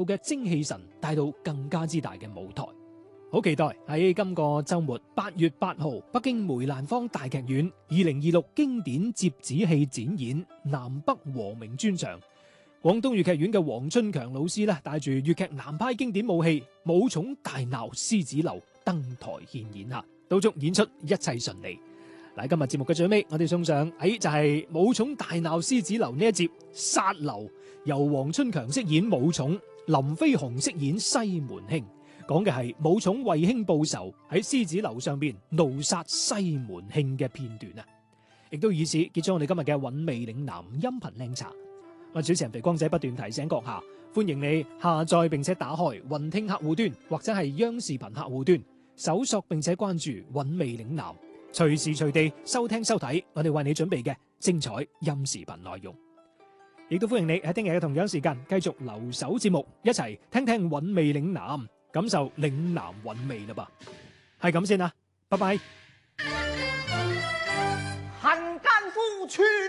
嘅精氣神帶到更加之大嘅舞台。好期待喺今個周末8月8號，北京梅蘭芳大劇院2026經典折子戲展演南北和鳴專場。廣東粵劇院嘅黃春強老師咧，帶住粵劇南派經典武戲《武松大鬧獅子樓》登台獻演下，都祝演出一切順利。嗱，今日節目嘅最尾，我哋送上就係《武松大鬧獅子樓》呢一節殺樓，由黃春強飾演武松，林飛鴻飾演西門慶，講嘅係武松為兄報仇喺獅子樓上邊怒殺西門慶嘅片段啊！亦都以此結束我哋今日嘅韻味嶺南音頻靚茶。我主持人肥光仔不斷提醒閣下，歡迎你下載並且打開雲聽客戶端或者係央視頻客戶端，搜索並且關注韻味嶺南，隨時隨地收聽收睇我哋為你準備嘅精彩音視頻內容。亦都歡迎你喺聽日嘅同樣時間繼續留守節目，一齊聽聽韻味嶺南，感受嶺南韻味啦噃。係咁先啦，拜拜。 恨奸夫處